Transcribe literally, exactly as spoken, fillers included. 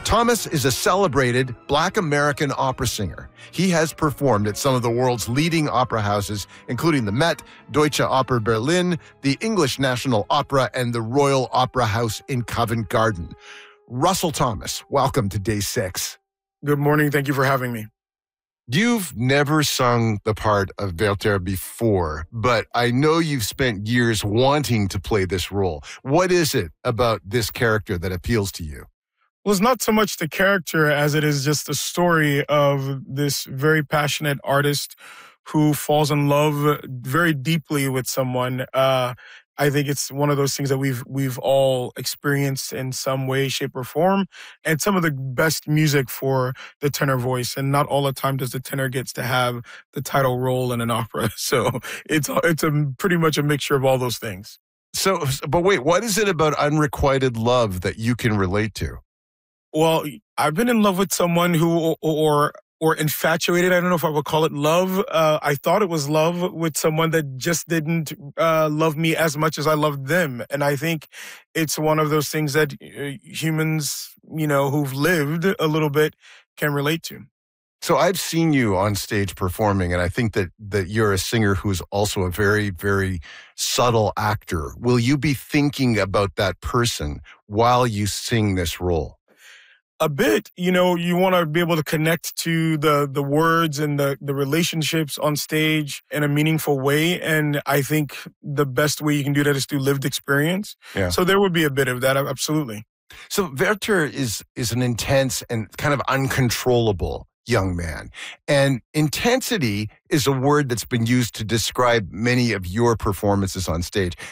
Thomas is a celebrated Black American opera singer. He has performed at some of the world's leading opera houses, including the Met, Deutsche Oper Berlin, the English National Opera, and the Royal Opera House in Covent Garden. Russell Thomas, welcome to Day Six. Good morning. Thank you for having me. You've never sung the part of Werther before, but I know you've spent years wanting to play this role. What is it about this character that appeals to you? Well, it's not so much the character as it is just the story of this very passionate artist who falls in love very deeply with someone. Uh, I think it's one of those things that we've we've all experienced in some way, shape, or form, and some of the best music for the tenor voice. And not all the time does the tenor gets to have the title role in an opera. So it's it's a pretty much a mixture of all those things. So, but wait, what is it about unrequited love that you can relate to? Well, I've been in love with someone who, or or infatuated. I don't know if I would call it love. Uh, I thought it was love with someone that just didn't uh, love me as much as I loved them. And I think it's one of those things that uh, humans, you know, who've lived a little bit can relate to. So I've seen you on stage performing, and I think that that you're a singer who's also a very, very subtle actor. Will you be thinking about that person while you sing this role? A bit, you know, you want to be able to connect to the the words and the, the relationships on stage in a meaningful way. And I think the best way you can do that is through lived experience. Yeah. So there would be a bit of that, absolutely. So Werther is is an intense and kind of uncontrollable young man. And intensity is a word that's been used to describe many of your performances on stage.